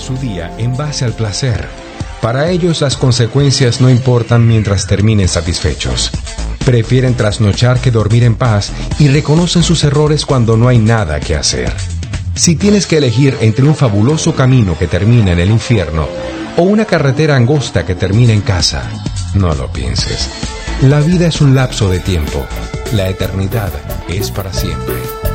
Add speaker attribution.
Speaker 1: su día en base al placer. Para ellos las consecuencias no importan mientras terminen satisfechos. Prefieren trasnochar que dormir en paz y reconocen sus errores cuando no hay nada que hacer. Si tienes que elegir entre un fabuloso camino que termina en el infierno o una carretera angosta que termina en casa, no lo pienses. La vida es un lapso de tiempo. La eternidad es para siempre.